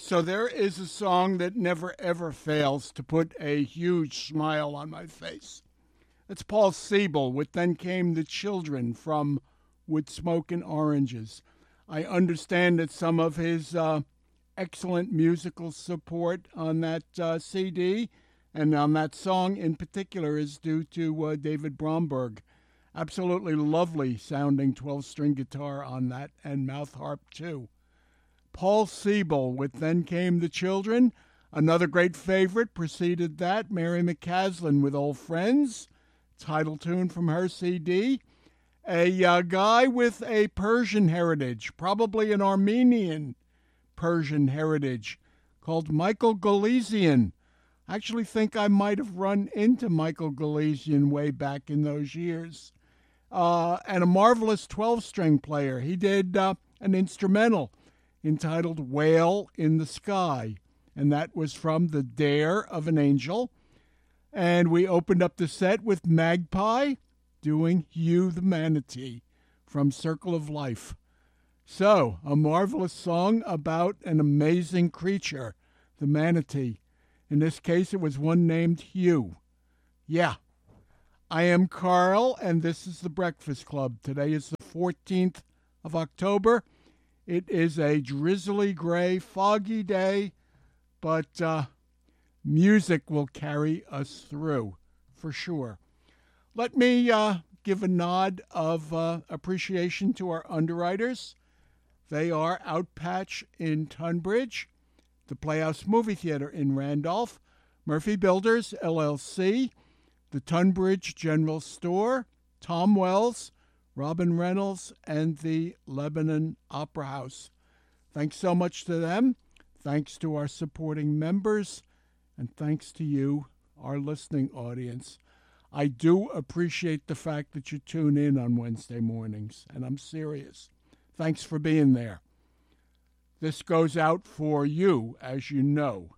So there is a song that never ever fails to put a huge smile on my face. It's Paul Siebel with Then Came the Children from Wood Smoke and Oranges. I understand that some of his excellent musical support on that CD and on that song in particular is due to David Bromberg. Absolutely lovely sounding 12-string guitar on that and mouth harp too. Paul Siebel with Then Came the Children. Another great favorite preceded that, Mary McCaslin with Old Friends, title tune from her CD. A guy with a Persian heritage, probably an Armenian Persian heritage, called Michael Galesian. I actually think I might have run into Michael Galesian way back in those years. And a marvelous 12-string player. He did an instrumental entitled Whale in the Sky, and that was from The Dare of an Angel. And we opened up the set with Magpie doing Hugh the Manatee from Circle of Life. So, a marvelous song about an amazing creature, the manatee. In this case, it was one named Hugh. Yeah. I am Carl, and this is The Breakfast Club. Today is the 14th of October. It is a drizzly, gray, foggy day, but music will carry us through, for sure. Let me give a nod of appreciation to our underwriters. They are Outpatch in Tunbridge, the Playhouse Movie Theater in Randolph, Murphy Builders, LLC, the Tunbridge General Store, Tom Wells, Robin Reynolds, and the Lebanon Opera House. Thanks so much to them. Thanks to our supporting members. And thanks to you, our listening audience. I do appreciate the fact that you tune in on Wednesday mornings, and I'm serious. Thanks for being there. This goes out for you, as you know.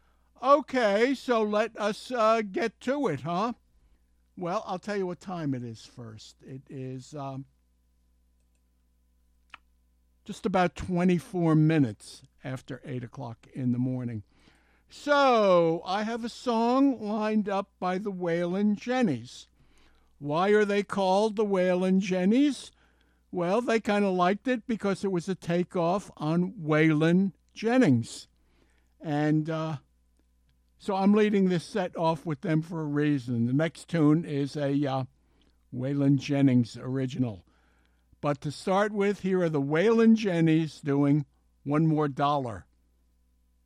Okay, so let us get to it, huh? Well, I'll tell you what time it is first. It is just about 24 minutes after 8 o'clock in the morning. So, I have a song lined up by the Waylon Jennies. Why are they called the Waylon Jennies? Well, they kind of liked it because it was a takeoff on Waylon Jennings. And so I'm leading this set off with them for a reason. The next tune is a Waylon Jennings original. But to start with, here are the Waylon Jennies doing One More Dollar.